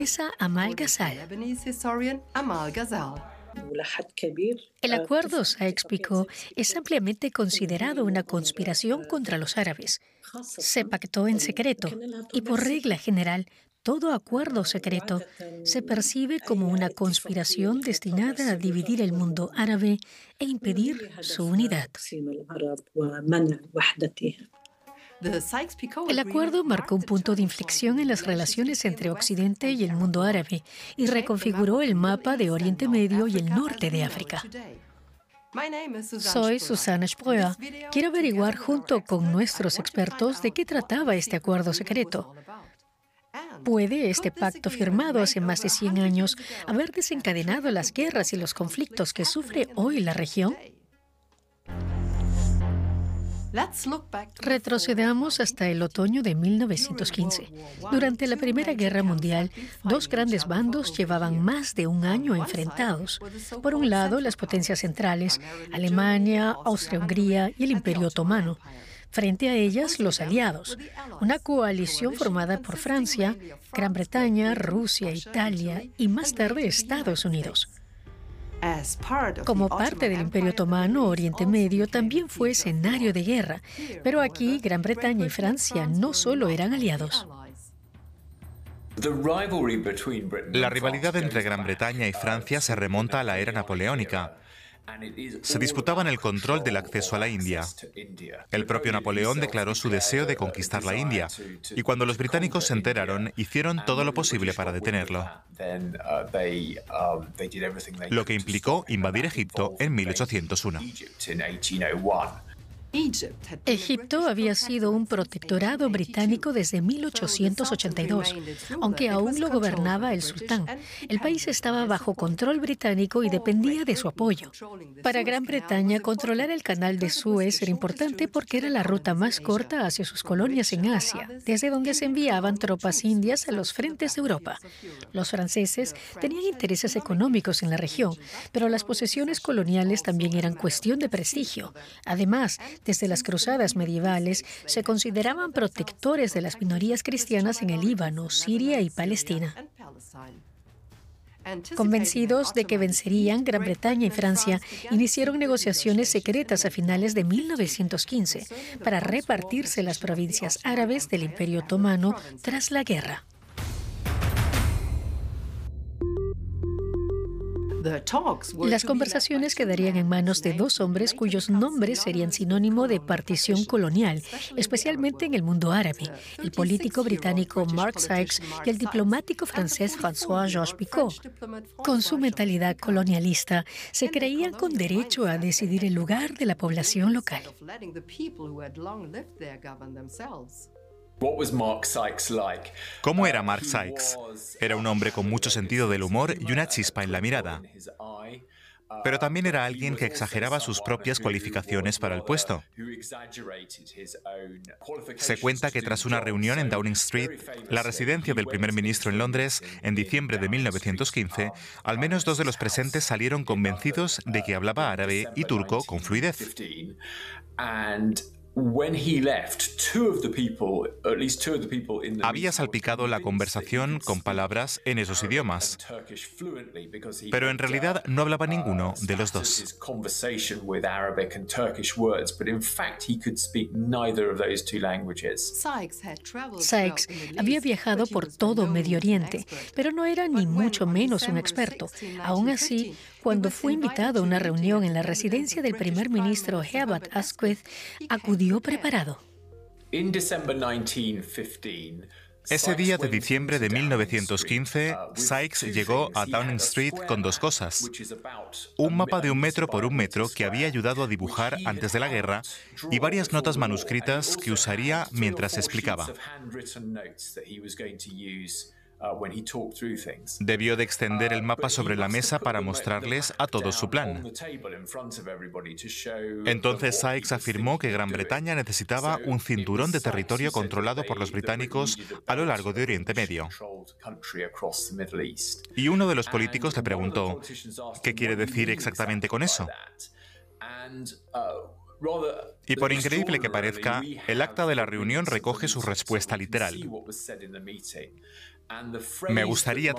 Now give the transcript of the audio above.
Amal Ghazal. Lebanese historian Amal Ghazal. El acuerdo, explicó, es ampliamente considerado una conspiración contra los árabes. Se pactó en secreto y, por regla general, todo acuerdo secreto se percibe como una conspiración destinada a dividir el mundo árabe e impedir su unidad. El acuerdo marcó un punto de inflexión en las relaciones entre Occidente y el mundo árabe y reconfiguró el mapa de Oriente Medio y el norte de África. Soy Susana Spröer. Quiero averiguar junto con nuestros expertos de qué trataba este acuerdo secreto. ¿Puede este pacto firmado hace más de 100 años haber desencadenado las guerras y los conflictos que sufre hoy la región? Retrocedamos hasta el otoño de 1915. Durante la Primera Guerra Mundial, dos grandes bandos llevaban más de un año enfrentados. Por un lado, las potencias centrales, Alemania, Austria-Hungría y el Imperio Otomano. Frente a ellas, los aliados, una coalición formada por Francia, Gran Bretaña, Rusia, Italia y más tarde Estados Unidos. Como parte del Imperio Otomano, Oriente Medio también fue escenario de guerra, pero aquí Gran Bretaña y Francia no solo eran aliados. La rivalidad entre Gran Bretaña y Francia se remonta a la era napoleónica. Se disputaban el control del acceso a la India. El propio Napoleón declaró su deseo de conquistar la India, y cuando los británicos se enteraron, hicieron todo lo posible para detenerlo. Lo que implicó invadir Egipto en 1801. Egipto había sido un protectorado británico desde 1882, aunque aún lo gobernaba el sultán. El país estaba bajo control británico y dependía de su apoyo. Para Gran Bretaña, controlar el canal de Suez era importante porque era la ruta más corta hacia sus colonias en Asia, desde donde se enviaban tropas indias a los frentes de Europa. Los franceses tenían intereses económicos en la región, pero las posesiones coloniales también eran cuestión de prestigio. Además, desde las cruzadas medievales, se consideraban protectores de las minorías cristianas en el Líbano, Siria y Palestina. Convencidos de que vencerían, Gran Bretaña y Francia iniciaron negociaciones secretas a finales de 1915 para repartirse las provincias árabes del Imperio Otomano tras la guerra. Las conversaciones quedarían en manos de dos hombres cuyos nombres serían sinónimo de partición colonial, especialmente en el mundo árabe: el político británico Mark Sykes y el diplomático francés François-Georges Picot. Con su mentalidad colonialista, se creían con derecho a decidir el lugar de la población local. ¿Cómo era Mark Sykes? Era un hombre con mucho sentido del humor y una chispa en la mirada. Pero también era alguien que exageraba sus propias cualificaciones para el puesto. Se cuenta que tras una reunión en Downing Street, la residencia del primer ministro en Londres, en diciembre de 1915, al menos dos de los presentes salieron convencidos de que hablaba árabe y turco con fluidez. Había salpicado la conversación con palabras en esos idiomas, pero en realidad no hablaba ninguno de los dos. Sykes había viajado por todo Medio Oriente, pero no era ni mucho menos un experto. Aún así, cuando fue invitado a una reunión en la residencia del primer ministro Herbert Asquith, acudió preparado. Ese día de diciembre de 1915, Sykes llegó a Downing Street con dos cosas: un mapa de 1 metro por 1 metro que había ayudado a dibujar antes de la guerra y varias notas manuscritas que usaría mientras explicaba. Debió de extender el mapa sobre la mesa para mostrarles a todos su plan. Entonces Sykes afirmó que Gran Bretaña necesitaba un cinturón de territorio controlado por los británicos a lo largo de Oriente Medio. Y uno de los políticos le preguntó: ¿qué quiere decir exactamente con eso? Y por increíble que parezca, el acta de la reunión recoge su respuesta literal. Me gustaría